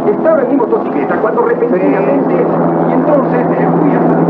Estaba en mi motocicleta cuando repentinamente... Y entonces fui a...